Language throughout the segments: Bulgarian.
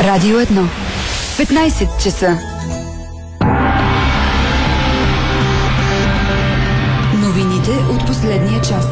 Радио 1. 15 часа. Новините от последния час.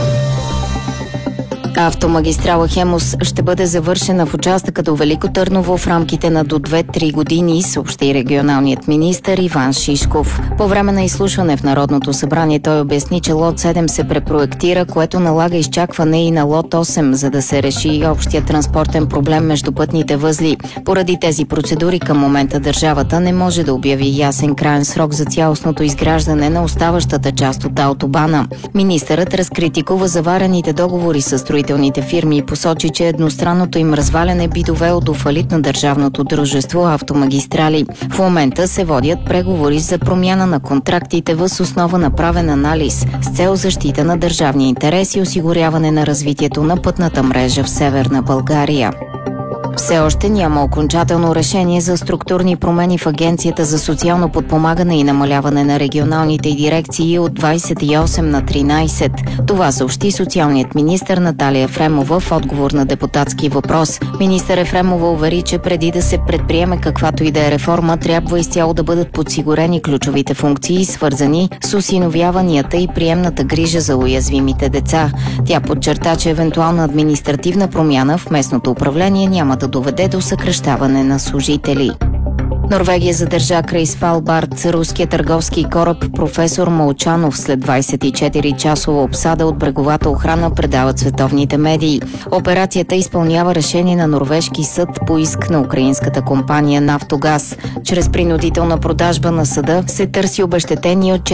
Автомагистрала Хемус ще бъде завършена в участъка до Велико Търново в рамките на до 2-3 години, съобщи регионалният министър Иван Шишков. По време на изслушване в Народното събрание той обясни, че лот 7 се препроектира, което налага изчакване и на лот 8, за да се реши общия транспортен проблем между пътните възли. Поради тези процедури към момента държавата не може да обяви ясен краен срок за цялостното изграждане на оставащата част от автобана. Министърът разкритикува заварените договори с строителните фирми и посочи, че едностранното им разваляне би довело до фалит на държавното дружество Автомагистрали. В момента се водят преговори за промяна на контрактите въз основа на правен анализ с цел защита на държавния интерес и осигуряване на развитието на пътната мрежа в Северна България. Все още няма окончателно решение за структурни промени в Агенцията за социално подпомагане и намаляване на регионалните дирекции от 28 на 13. Това съобщи социалният министър Наталия Ефремова в отговор на депутатски въпрос. Министър Ефремова увери, че преди да се предприеме каквато и да е реформа, трябва изцяло да бъдат подсигурени ключовите функции, свързани с осиновяванията и приемната грижа за уязвимите деца. Тя подчерта, че евентуална административна промяна в местното управление няма да доведе до съкращаване на служители. Норвегия задържа край Свалбард руския търговски кораб професор Молчанов след 24-часова обсада от бреговата охрана, предават световните медии. Операцията изпълнява решение на норвежки съд по иск на украинската компания Нафтогаз. Чрез принудителна продажба на съда се търси обезщетение от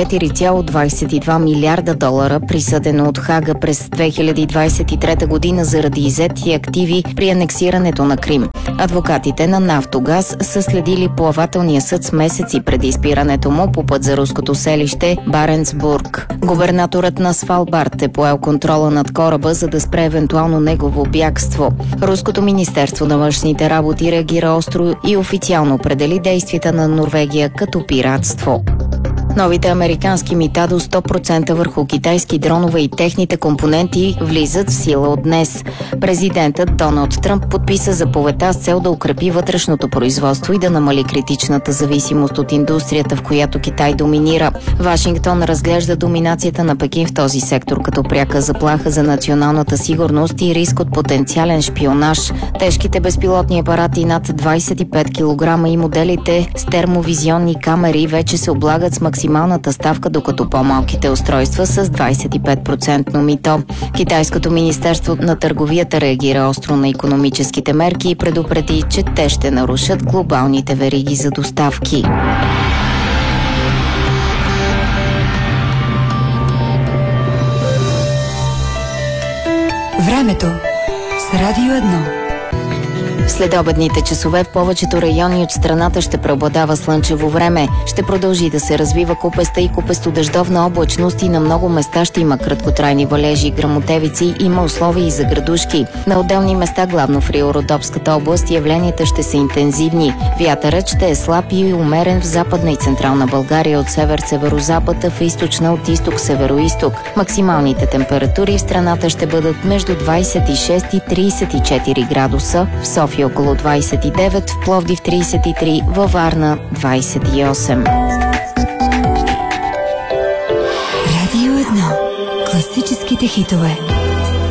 4,22 милиарда долара, присъдено от Хага през 2023 година заради иззети активи при анексирането на Крим. Адвокатите на Нафтогаз са следили плавателния съд с месеци преди спирането му по път за руското селище Баренцбург. Губернаторът на Свалбард е поел контрола над кораба, за да спре евентуално негово бягство. Руското министерство на външните работи реагира остро и официално определи действията на Норвегия като пиратство. Новите американски мита до 100% върху китайски дронове и техните компоненти влизат в сила от днес. Президентът Доналд Тръмп подписа заповедта с цел да укрепи вътрешното производство и да намали критичната зависимост от индустрията, в която Китай доминира. Вашингтон разглежда доминацията на Пекин в този сектор като пряка заплаха за националната сигурност и риск от потенциален шпионаж. Тежките безпилотни апарати над 25 кг и моделите с термовизионни камери вече се облагат с максималната ставка, докато по-малките устройства с 25% мито. Китайското министерство на търговията реагира остро на икономическите мерки и предупреди, че те ще нарушат глобалните вериги за доставки. Времето с Радио 1. След обедните часове в повечето райони от страната ще преобладава слънчево време. Ще продължи да се развива купеста и купесто-дъждовна облачност и на много места ще има краткотрайни валежи и гръмотевици, има условия и за градушки. На отделни места, главно в Рио-Родопската област, явленията ще са интензивни. Вятърът ще е слаб и умерен в Западна и Централна България от север-северозапад, а в източна от изток-североизток. Максималните температури в страната ще бъдат между 26 и 34 градуса, в София около 29, в Пловдив 33, във Варна 28. Радио 1. Класическите хитове.